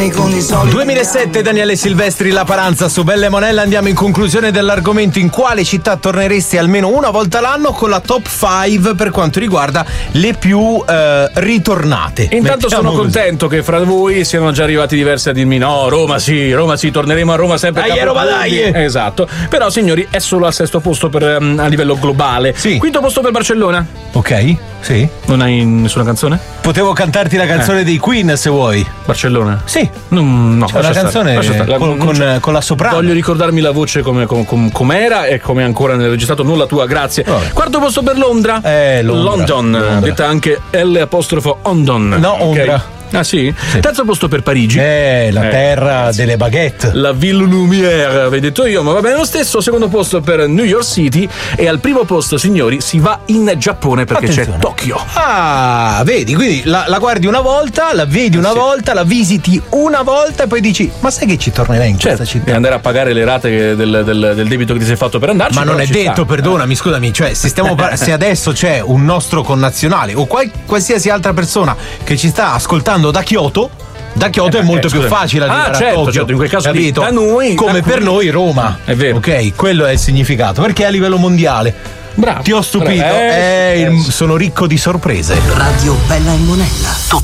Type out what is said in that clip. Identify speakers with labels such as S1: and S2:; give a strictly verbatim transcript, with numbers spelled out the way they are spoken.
S1: duemilasette, Daniele Silvestri, La Paranza su Belle Monella. Andiamo in conclusione dell'argomento: in quale città torneresti almeno una volta l'anno, con la top cinque per quanto riguarda le più eh, ritornate.
S2: Intanto
S1: Mettiamo
S2: sono
S1: così.
S2: contento che fra voi siano già arrivati diversi a dirmi no, Roma sì, Roma sì, torneremo a Roma sempre.
S1: Dai,
S2: Capodanno.
S1: Roma, dai!
S2: Esatto. Però signori, è solo al sesto posto per, um, a livello globale.
S1: Sì.
S2: Quinto posto per Barcellona.
S1: Ok, sì.
S2: Non hai nessuna canzone?
S1: Potevo cantarti la canzone
S2: Eh.
S1: dei Queen se vuoi.
S2: Barcellona?
S1: Sì.
S2: Non, no,
S1: C'è una
S2: lascia
S1: canzone
S2: stare, lascia stare.
S1: con,
S2: Non
S1: con,
S2: c'è-
S1: con la soprano.
S2: Voglio ricordarmi la voce come, com- com- com'era e come ancora nel registrato, non la tua, grazie.
S1: Vabbè.
S2: Quarto posto per Londra.
S1: Eh, Londra.
S2: London,
S1: Londra.
S2: detta anche L apostrofo Ondon.
S1: No,
S2: Ok.
S1: Ondra.
S2: Ah sì? Terzo posto per Parigi.
S1: Eh, la
S2: Eh,
S1: terra delle baguette.
S2: La Ville Lumière, avevo detto io, ma va bene lo stesso. Secondo posto per New York City. E al primo posto, signori, si va in Giappone perché
S1: Attenzione.
S2: c'è Tokyo.
S1: Ah, vedi, quindi la, la guardi una volta, la vedi una
S2: Sì.
S1: volta, la visiti una volta e poi dici: ma sai che ci tornerei in
S2: Certo,
S1: questa città?
S2: e andare a pagare le rate del, del- del debito che ti sei fatto per andarci.
S1: Ma non
S2: però
S1: è
S2: ci
S1: detto,
S2: sta.
S1: perdonami, scusami, cioè se stiamo par- se adesso c'è un nostro connazionale o qual- qualsiasi altra persona che ci sta ascoltando da Kyoto, da Kyoto è molto
S2: eh,
S1: più
S2: scusami.
S1: facile
S2: Ah,
S1: arrivare a
S2: certo,
S1: Tokyo,
S2: certo, in quel caso lì,
S1: capito?
S2: da noi,
S1: come
S2: da
S1: per
S2: qui.
S1: noi Roma.
S2: È vero.
S1: Ok, quello è il significato, perché a livello mondiale.
S2: Bravo.
S1: Ti ho stupito,
S2: Bravo. Eh,
S1: eh,
S2: eh,
S1: il- sono ricco di sorprese.
S3: Radio Bella e Monella.